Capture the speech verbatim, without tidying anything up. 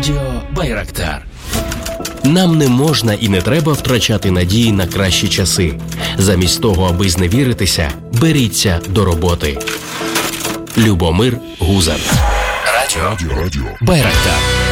Радіо Байрактар. Нам не можна і не треба втрачати надії на кращі часи. Замість того, аби зневіритися, беріться до роботи. Любомир Гузар. Радіо, Радіо. Байрактар.